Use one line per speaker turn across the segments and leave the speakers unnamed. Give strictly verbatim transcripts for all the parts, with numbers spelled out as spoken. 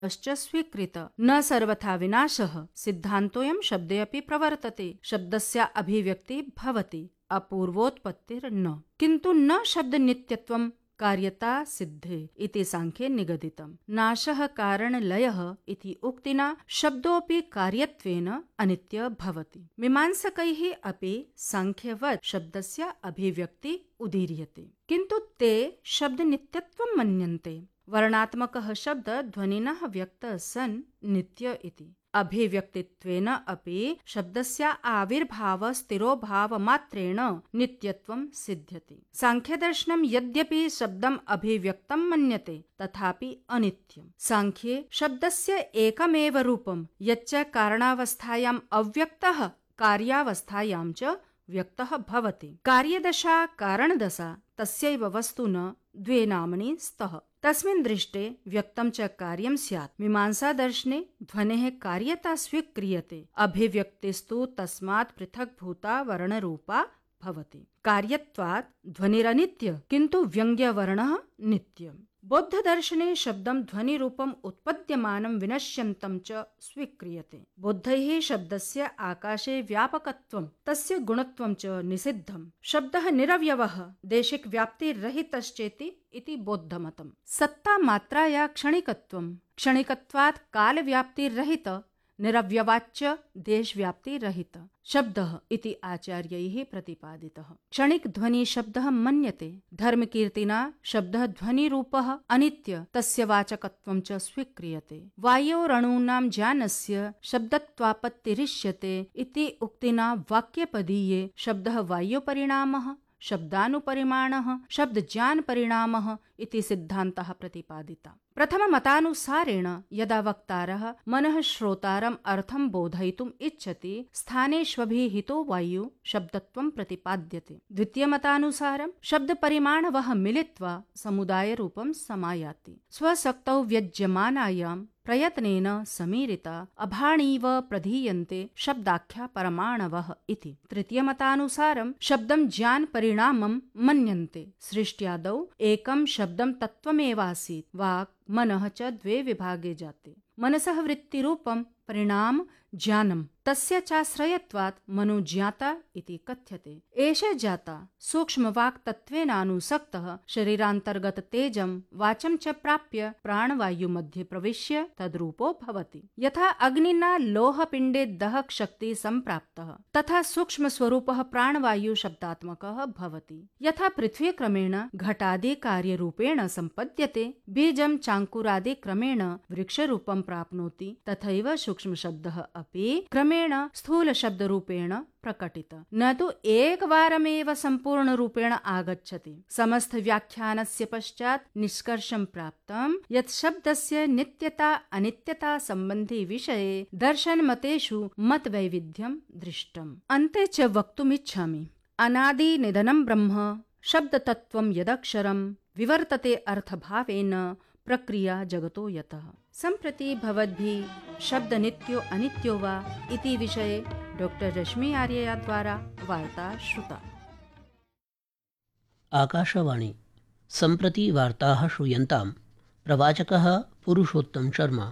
श्च स्वीकृत न सर्वथा विनाशः सिद्धान्तोऽयं शब्दे अपि प्रवर्तते शब्दस्य अभिव्यक्ति भवति अपूर्वोत्पत्तिर्न किन्तु न शब्दनित्यत्वं कार्यता सिद्धे इति सांख्ये निगदितम् नाशः कारणलयः इति उक्तिना शब्दोऽपि कार्यत्वेन अनित्य भवति मीमांसकैः अपि सांख्यवत् शब्दस्य अभिव्यक्ति उदीर्यते किन्तु ते शब्दनित्यत्वं मन्यन्ते वर्णात्मकः शब्द ध्वनिनः व्यक्तः सन् नित्य इति अभिव्यक्तित्वेन अपि शब्दस्य आविर्भाव स्थिरोभाव मात्रेण नित्यत्वं सिद्ध्यति सांख्यदर्शनं यद्यपि शब्दम् अभिव्यक्तं मन्यते तथापि अनित्यम् सांख्ये शब्दस्य एकमेव रूपं यच्च कारणावस्थायाम् अव्यक्तः कार्यावस्थायां च व्यक्तः भवति कार्यदशा कारणदशा तस्यैव वस्तुन द्वे नामनि स्तः तस्मिन् दृष्टे व्यक्तं च कार्यं स्यात् मीमांसा दर्शने ध्वनेः कार्यता स्वीक्रियते अभिव्यक्तिस्तु तस्मात् पृथक् भूता वर्णरूपा भवति कार्यत्वात् ध्वनिरनित्य किन्तु व्यङ्ग्यवर्णः नित्यम् बौद्धदर्शने शब्दं ध्वनिरूपम् उत्पद्यमानं विनश्यन्तं च स्वीक्रियते बौद्धैः शब्दस्य आकाशे व्यापकत्वं तस्य गुणत्वं च निषिद्धम् शब्दः निरवयवः देशिक व्याप्तिरहितश्चेति इति बौद्धमतम् सत्ता मात्राया क्षणिकत्वं क्षणिकत्वात् कालव्याप्तिरहित निरवयवाच्च देशव्याप्तिरहित शब्दः इति आचार्यैः प्रतिपादितः क्षणिक ध्वनि शब्दः मन्यते धर्मकीर्तिना शब्दः ध्वनिरूपः अनित्य तस्य वाचकत्वं च स्वीक्रियते वायोरणूनां ज्ञानस्य शब्दत्वापत्तिरिष्यते इति उक्तिना वाक्यपदीये शब्दः वायुपरिणामः शब्दानुपरिमाणः शब्दज्ञानपरिणामः इति सिद्धान्तः प्रतिपादिता प्रथममतानुसारेण यदा वक्तारः मनः श्रोतारम् अर्थं बोधयितुम् इच्छति स्थानेष्वभिहितो वायु शब्दत्वं प्रतिपाद्यते द्वितीयमतानुसारं शब्दपरिमाणवः मिलित्वा समुदायरूपं समायाति स्वशक्तौ व्यज्यमानायां प्रयत्नेन समीरिता अभाणीव प्रधीयन्ते शब्दाख्या परमाणवः इति तृतीयमतानुसारं शब्दं ज्ञानपरिणामं मन्यन्ते सृष्ट्यादौ एकं शब्दं तत्त्वमेवासीत् वाक् मनः च द्वे विभागे जाते मनसः वृत्तिरूपं परिणाम ज्ञानम् तस्य चाश्रयत्वात् मनो ज्ञाता इति कथ्यते एषः जाता सूक्ष्मवाक् तत्त्वेनानुसक्तः शरीरान्तर्गत तेजं वाचं च प्राप्य प्राणवायु मध्ये प्रविश्य तद्रूपो भवति यथा अग्निना लोहपिण्डे दहक शक्ति सम्प्राप्तः तथा सूक्ष्म स्वरूपः प्राणवायु शब्दात्मकः भवति यथा पृथ्वी क्रमेण घटादि कार्यरूपेण सम्पद्यते बीजं चाङ्कुरादि क्रमेण वृक्षरूपं प्राप्नोति तथैव सूक्ष्म शब्दः अपि क्रमेण स्थूल शब्द रूपेण प्रकटित न तु एकवारमेव संपूर्ण रूपेण आगच्छति समस्त व्याख्यानस्य पश्चात् निष्कर्षं प्राप्तं यत् शब्दस्य नित्यता अनित्यता सम्बन्धी विषये दर्शन mateषु मत वैविध्यं दृष्टम् अन्ते च वक्तुमिच्छामि अनादि निधनं ब्रह्म शब्दतत्त्वं यदक्षरं विवर्तते अर्थभावेन प्रक्रिया जगतो यतः सम्प्रति भवद्भिः शब्द नित्यो अनित्यो वा इति विषये डॉक्टर रश्मि आर्यया द्वारा वार्ता श्रुता।
आकाशवाणी सम्प्रति वार्ताः श्रूयन्तां प्रवाचकः पुरुषोत्तम शर्मा।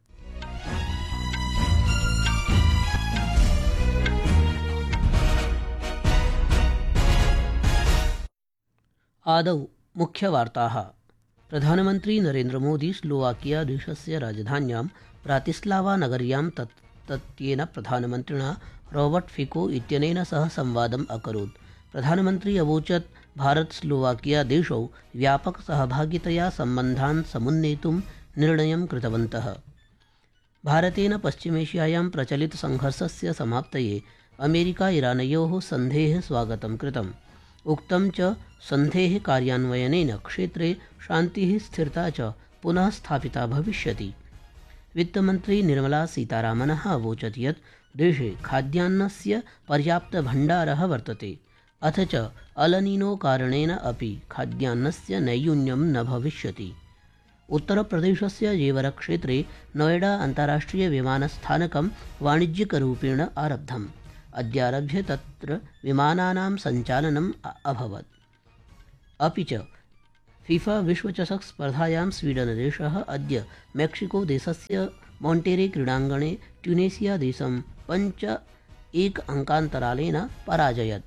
आदौ मुख्यवार्ताः। प्रधानमन्त्री नरेन्द्र मोदी स्लोवाकिया देशस्य राजधान्यां ब्रातिस्लावा नगर्यां तत् तत्येन प्रधानमन्त्रिणा रॉबर्ट् फिको इत्यनेन सह संवादम् अकरोत्। प्रधानमन्त्री अवोचत् भारत स्लोवाकिया देशौ व्यापक सहभागितया सम्बन्धान् समुन्नेतुं निर्णयं कृतवन्तः। भारतेन पश्चिमेशियायां प्रचलितसंघर्षस्य समाप्तये अमेरिका इरानयोः सन्धेः स्वागतं कृतम्। उक्तं च सन्धेः कार्यान्वयनेन क्षेत्रे शान्तिः स्थिरता च पुनः स्थापिता भविष्यति। वित्तमन्त्री निर्मला सीतारामनः अवोचत् यत् देशे खाद्यान्नस्य पर्याप्तभण्डारः वर्तते अथ च अलनीनो कारणेन अपि खाद्यान्नस्य नैयून्यं न भविष्यति। उत्तरप्रदेशस्य जेवरक्षेत्रे नोएडा अन्ताराष्ट्रियविमानस्थानकं वाणिज्यिकरूपेण आरब्धम्। अद्यारभ्य तत्र विमानानां सञ्चालनम् अभवत्। अपि च फीफा विश्वचषक स्पर्धायां स्वीडनदेशः अद्य मेक्सिको देशस्य मॉन्टेरे क्रीडाङ्गणे ट्यूनेशिया देशं पञ्च एक अङ्कान्तरालेन पराजयत्।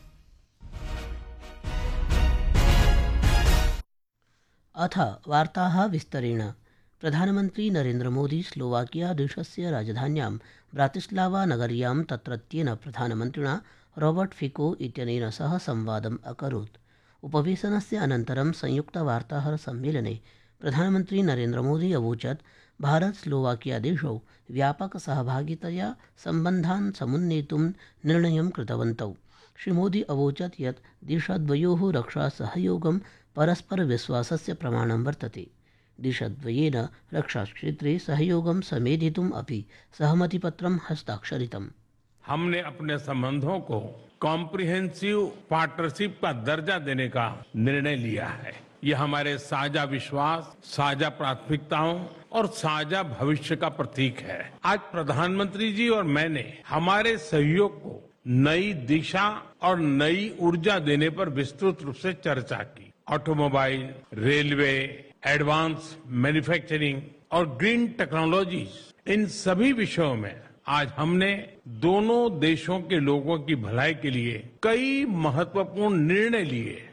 अथ वार्ताः विस्तरेण। प्रधानमन्त्री नरेन्द्रमोदी स्लोवाकिया देशस्य राजधान्यां ब्रातिस्लावा नगर्यां तत्रत्येन प्रधानमन्त्रिणा रॉबर्ट फिको इत्यनेन सह संवादम् अकरोत्। उपवेशनस्य अनन्तरं संयुक्तवार्ताहरसम्मेलने प्रधानमन्त्री नरेन्द्रमोदी अवोचत् भारत स्लोवाकिया देशौ व्यापकसहभागितया सम्बन्धान् समुन्नेतुं निर्णयं कृतवन्तौ। श्रीमोदी अवोचत् यत् देशद्वयोः रक्षासहयोगं परस्परविश्वासस्य प्रमाणं वर्तते। देशद्वयेन रक्षाक्षेत्रे सहयोगं समेधितुम् अपि सहमतिपत्रं हस्ताक्षरितम्।
हमने अपने संबंधों को कॉम्प्रिहेंसिव पार्टनरशिप का दर्जा देने का निर्णय लिया है। यह हमारे साझा विश्वास, साझा प्राथमिकताओं और साझा भविष्य का प्रतीक है। आज प्रधानमंत्री जी और मैंने हमारे सहयोग को नई दिशा और नई ऊर्जा देने पर विस्तृत रूप से चर्चा की। ऑटोमोबाइल, रेलवे, एडवांस मैन्युफैक्चरिंग और ग्रीन टेक्नोलॉजीज, इन सभी विषयों में आज हमने दोनों देशों के लोगों की भलाई के लिए कई महत्वपूर्ण निर्णय लिए।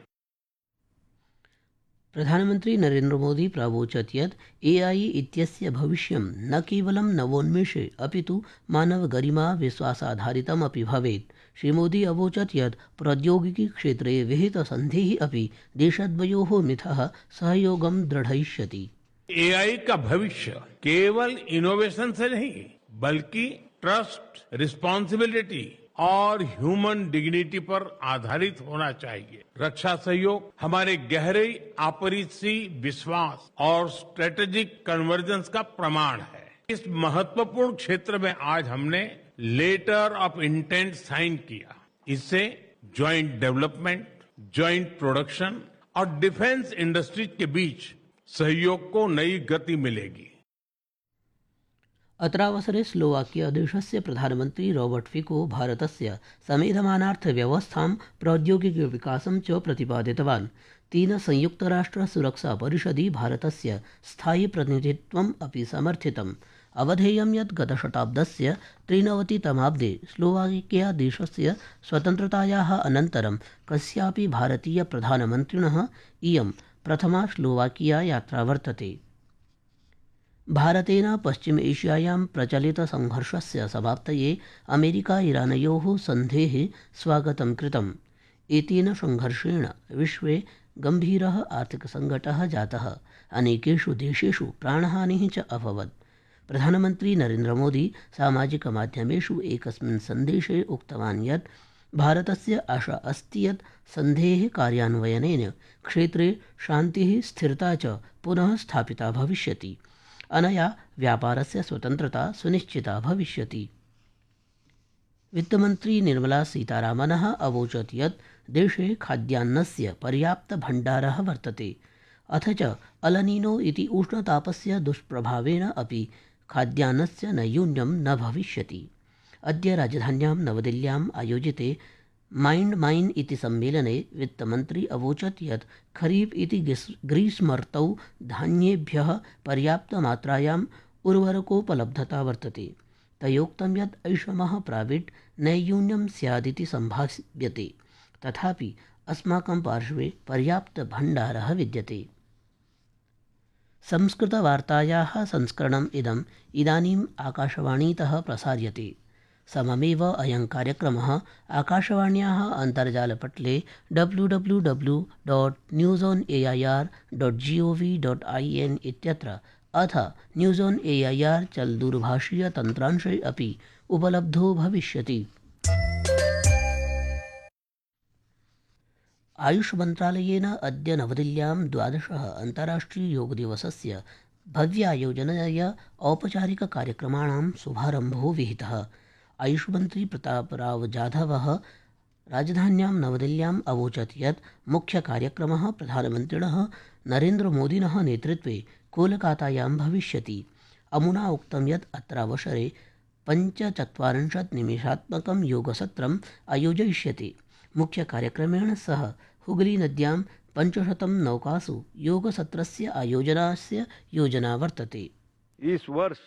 प्रधानमन्त्री नरेन्द्र मोदी प्रावोचत् यत् एआई इत्यस्य भविष्यं न केवलं नवोन्मेषे अपितु मानवगरिमा विश्वासाधारितम् अपि भवेत्। श्रीमोदी अवोचत् यत् प्रौद्योगिकी क्षेत्रे विहितसन्धिः अपि देशद्वयोः मिथः सहयोगं दृढयिष्यति।
एआई का भविष्य केवल इनोवेशन से नहीं बल्कि ट्रस्ट, रिस्पॉन्सिबिलिटी और ह्यूमन डिग्निटी पर आधारित होना चाहिए। रक्षा सहयोग हमारे गहरे आपसी विश्वास और स्ट्रेटेजिक कन्वर्जेंस का प्रमाण है। इस महत्वपूर्ण क्षेत्र में आज हमने लेटर ऑफ इंटेंट साइन किया। इससे ज्वाइंट डेवलपमेंट, ज्वाइंट प्रोडक्शन और डिफेंस इंडस्ट्रीज के बीच सहयोग को नई गति मिलेगी।
अत्रावसरे स्लोवाकिया देशस्य प्रधानमन्त्री रॉबर्ट फिको भारतस्य समेधमानार्थव्यवस्थां प्रौद्योगिकविकासं च प्रतिपादितवान्। तेन संयुक्तराष्ट्रसुरक्षापरिषदि भारतस्य स्थायि प्रतिनिधित्वम् अपि समर्थितम्। अवधेयं यत् गतशताब्दस्य त्रिनवतितमाब्दे स्लोवाकिया देशस्य स्वतन्त्रतायाः अनन्तरं कस्यापि भारतीयप्रधानमन्त्रिणः इयं प्रथमा स्लोवाकिया यात्रा वर्तते। भारतेन पश्चिम एशियायां प्रचलितसंघर्षस्य समाप्तये अमेरिका ईरानयोः सन्धेः स्वागतं कृतम्। एतेन संघर्षेण विश्वे गम्भीरः आर्थिकसङ्कटः जातः। अनेकेषु देशेषु प्राणहानिः च अभवत्। प्रधानमन्त्री नरेन्द्रमोदी सामाजिकमाध्यमेषु एकस्मिन् सन्देशे उक्तवान् यत् भारतस्य आशा अस्ति यत् सन्धेः कार्यान्वयनेन क्षेत्रे शान्तिः स्थिरता च पुनः स्थापिता भविष्यति। अनया व्यापारस्य स्वतन्त्रता सुनिश्चिता भविष्यति। वित्तमन्त्री निर्मला सीतारामनः अवोचत् यत् देशे खाद्यान्नस्य पर्याप्तभण्डारः वर्तते। अथ च अलनीनो इति उष्णतापस्य दुष्प्रभावेन अपि खाद्यान्नस्य नैयून्यं न भविष्यति। अद्य राजधान्यां नवदिल्ल्याम् आयोजिते माइंड माइन इति सम्मेलने वित्तमन्त्री अवोचत् यत् खरीफ इति ग्रीष्मर्तौ धान्येभ्यः पर्याप्तमात्रायाम् उर्वरकोपलब्धता वर्तते। तयोक्तं यत् ऐषमः प्राविट् नैयून्यं स्यादिति सम्भाव्यते, तथापि अस्माकं पार्श्वे पर्याप्तभण्डारः विद्यते। संस्कृतवार्तायाः संस्करणम् इदम् इदानीम् आकाशवाणीतः प्रसार्यते। सममेव अयं कार्यक्रमः आकाशवाण्याः अन्तर्जालपटले W W W dot news on A I R dot G O V dot I N इत्यत्र अथ news on A I R चल् दूरभाषीयतन्त्रांशे अपि उपलब्धो भविष्यति। आयुष मन्त्रालयेन अद्य नवदिल्ल्यां द्वादशः अन्ताराष्ट्रिययोगदिवसस्य भव्यायोजनया औपचारिककार्यक्रमाणां शुभारम्भो विहितः। आयुषमन्त्री प्रतापराव जाधवः राजधान्यां नवदिल्ल्याम् अवोचत् यत् मुख्यकार्यक्रमः प्रधानमन्त्रिणः नरेन्द्रमोदिनः नेतृत्वे कोलकातायां भविष्यति। अमुना उक्तं यत् अत्रावसरे पञ्चचत्वारिंशत् निमेषात्मकं योगसत्रम् आयोजयिष्यते। मुख्यकार्यक्रमेण सह हुगलीनद्यां पञ्चशतं नौकासु योगसत्रस्य आयोजनस्य योजना वर्तते।
इस वर्ष